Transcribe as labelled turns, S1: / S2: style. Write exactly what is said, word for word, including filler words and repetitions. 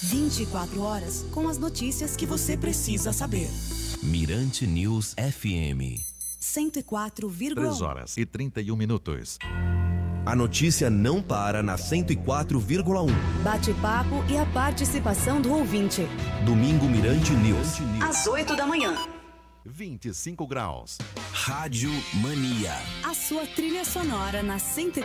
S1: vinte e quatro horas com as notícias que você precisa saber.
S2: Mirante News F M.
S1: cento e quatro vírgula um.
S3: três horas e trinta e um minutos.
S4: A notícia não para na cento e quatro vírgula um.
S1: Bate-papo e a participação do ouvinte.
S4: Domingo Mirante News.
S1: Às oito da manhã.
S3: vinte e cinco graus.
S2: Rádio Mania.
S1: A sua trilha sonora na cento e